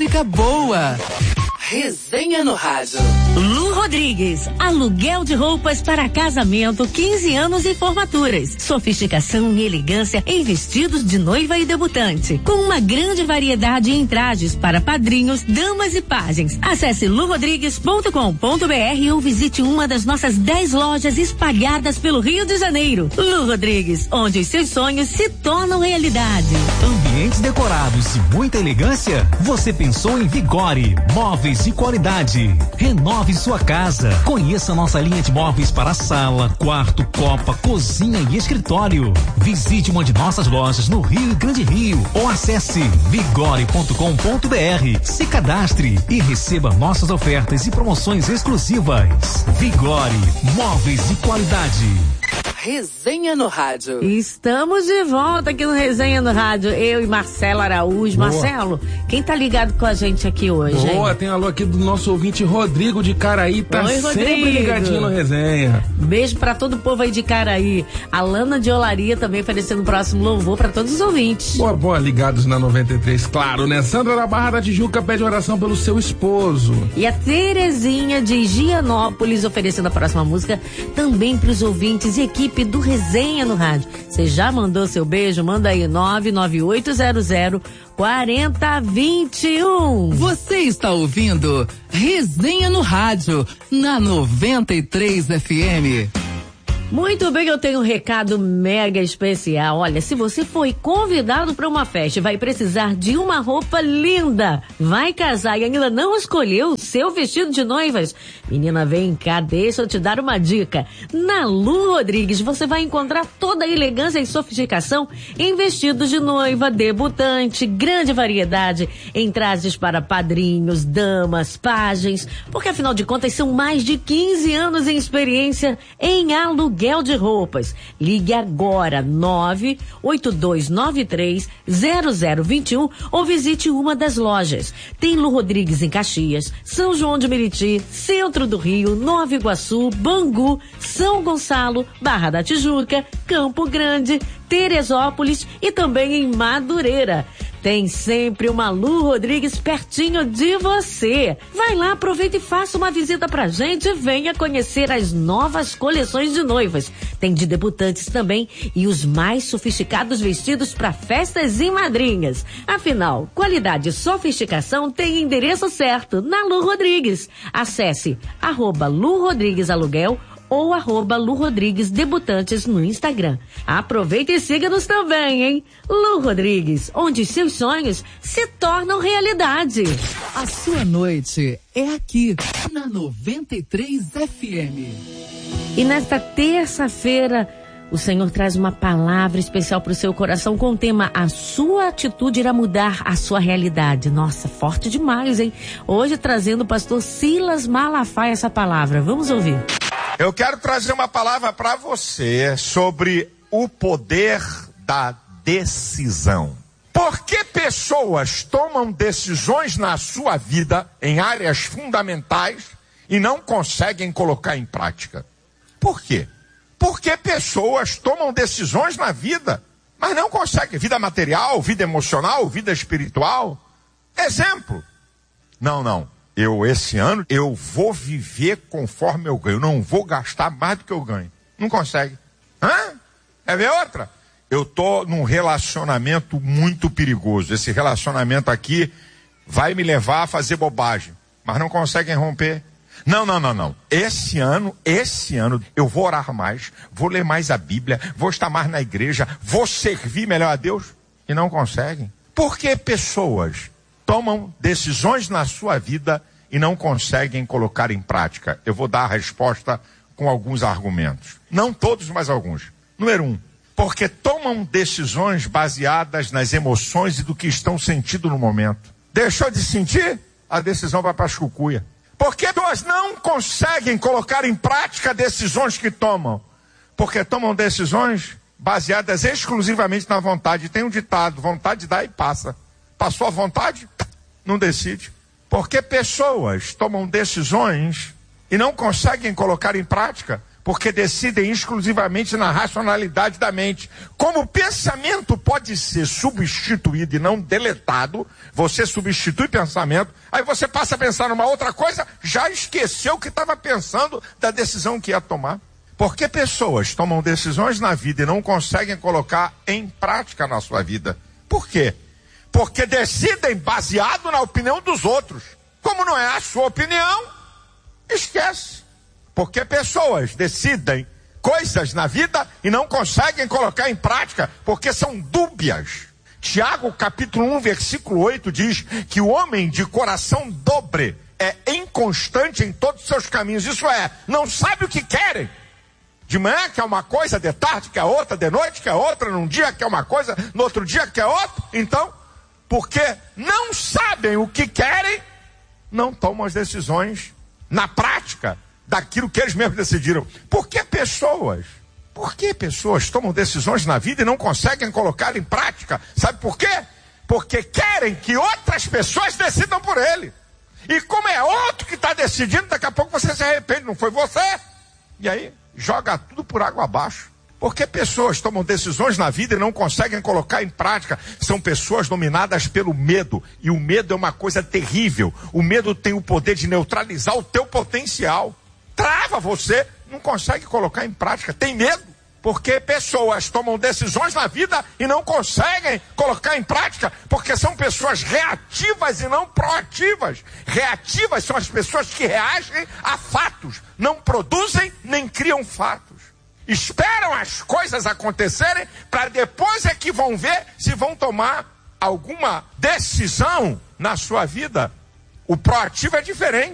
música boa. Resenha no Rádio. Lu Rodrigues, aluguel de roupas para casamento, 15 anos e formaturas. Sofisticação e elegância em vestidos de noiva e debutante. Com uma grande variedade em trajes para padrinhos, damas e pajens. Acesse lurodrigues.com.br ou visite uma das nossas 10 lojas espalhadas pelo Rio de Janeiro. Lu Rodrigues, onde os seus sonhos se tornam realidade. Ambientes decorados e muita elegância? Você pensou em Vigore, móveis de qualidade. Renove sua casa. Conheça nossa linha de móveis para sala, quarto, copa, cozinha e escritório. Visite uma de nossas lojas no Rio e Grande Rio ou acesse vigore.com.br. Se cadastre e receba nossas ofertas e promoções exclusivas. Vigore, móveis de qualidade. Resenha no Rádio. Estamos de volta aqui no Resenha no Rádio. Eu e Marcelo Araújo. Boa. Marcelo, quem tá ligado com a gente aqui hoje? Boa, hein? tem alô aqui do nosso ouvinte Rodrigo de Caraí, tá Oi, sempre Rodrigo. ligadinho no Resenha. Beijo pra todo o povo aí de Caraí. A Lana de Olaria também oferecendo o próximo louvor pra todos os ouvintes. Boa, ligados na 93, claro, né? Sandra da Barra da Tijuca pede oração pelo seu esposo. E a Terezinha de Higienópolis oferecendo a próxima música também pros ouvintes e equipe do Resenha no Rádio. Você já mandou seu beijo? Manda aí 99800-4021. Você está ouvindo Resenha no Rádio, na 93 FM. Muito bem, eu tenho um recado mega especial. Olha, se você foi convidado para uma festa e vai precisar de uma roupa linda, vai casar e ainda não escolheu o seu vestido de noivas, menina, vem cá, deixa eu te dar uma dica. Na Lu Rodrigues você vai encontrar toda a elegância e sofisticação em vestidos de noiva, debutante, grande variedade em trajes para padrinhos, damas, pajens, porque afinal de contas são mais de 15 anos em experiência em aluguel de roupas. Ligue agora 982930021 ou visite uma das lojas. Tem Lu Rodrigues em Caxias, São João de Meriti, Centro do Rio, Nova Iguaçu, Bangu, São Gonçalo, Barra da Tijuca, Campo Grande, Teresópolis e também em Madureira. Tem sempre uma Lu Rodrigues pertinho de você. Vai lá, aproveita e faça uma visita pra gente e venha conhecer as novas coleções de noivas. Tem de debutantes também e os mais sofisticados vestidos para festas e madrinhas. Afinal, qualidade e sofisticação tem endereço certo na Lu Rodrigues. Acesse @LuRodriguesAluguel ou @Lu Rodrigues Debutantes no Instagram. Aproveita e siga-nos também, hein? Lu Rodrigues, onde seus sonhos se tornam realidade. A sua noite é aqui, na 93 FM. E nesta terça-feira, o Senhor traz uma palavra especial para o seu coração com o tema: a sua atitude irá mudar a sua realidade. Nossa, forte demais, hein? Hoje trazendo o pastor Silas Malafaia essa palavra. Vamos ouvir. Eu quero trazer uma palavra para você sobre o poder da decisão. Por que pessoas tomam decisões na sua vida em áreas fundamentais e não conseguem colocar em prática? Por quê? Porque pessoas tomam decisões na vida, mas não conseguem. Vida material, vida emocional, vida espiritual. Exemplo. Não. Esse ano, eu vou viver conforme eu ganho. Eu não vou gastar mais do que eu ganho. Não consegue. Quer ver outra? Eu tô num relacionamento muito perigoso. Esse relacionamento aqui vai me levar a fazer bobagem. Mas não conseguem romper. Não. Esse ano, eu vou orar mais, vou ler mais a Bíblia, vou estar mais na igreja, vou servir melhor a Deus. E não conseguem. Por que pessoas tomam decisões na sua vida e não conseguem colocar em prática? Eu vou dar a resposta com alguns argumentos. Não todos, mas alguns. Número 1, porque tomam decisões baseadas nas emoções e do que estão sentindo no momento. Deixou de sentir? A decisão vai para a chucuia. Porque pessoas não conseguem colocar em prática decisões que tomam? Porque tomam decisões baseadas exclusivamente na vontade. Tem um ditado: vontade dá e passa. Passou a vontade? Não decide. Porque pessoas tomam decisões e não conseguem colocar em prática porque decidem exclusivamente na racionalidade da mente. Como o pensamento pode ser substituído e não deletado, você substitui pensamento, aí você passa a pensar numa outra coisa, já esqueceu o que estava pensando da decisão que ia tomar. Por que pessoas tomam decisões na vida e não conseguem colocar em prática na sua vida? Por quê? Porque decidem baseado na opinião dos outros. Como não é a sua opinião, esquece. Porque pessoas decidem coisas na vida e não conseguem colocar em prática, porque são dúbias. Tiago, capítulo 1, versículo 8, diz que o homem de coração dobre é inconstante em todos os seus caminhos. Isso é, não sabe o que querem. De manhã quer uma coisa, de tarde quer outra, de noite quer outra, num dia quer uma coisa, no outro dia quer outra. Então, porque não sabem o que querem, não tomam as decisões na prática daquilo que eles mesmos decidiram. Por que pessoas tomam decisões na vida e não conseguem colocar em prática? Sabe por quê? Porque querem que outras pessoas decidam por ele. E como é outro que está decidindo, daqui a pouco você se arrepende, não foi você? E aí, joga tudo por água abaixo. Porque pessoas tomam decisões na vida e não conseguem colocar em prática. São pessoas dominadas pelo medo. E o medo é uma coisa terrível. O medo tem o poder de neutralizar o teu potencial. Trava você, não consegue colocar em prática, tem medo, porque pessoas tomam decisões na vida e não conseguem colocar em prática, porque são pessoas reativas e não proativas. Reativas são as pessoas que reagem a fatos, não produzem nem criam fatos. Esperam as coisas acontecerem para depois é que vão ver se vão tomar alguma decisão na sua vida. O proativo é diferente.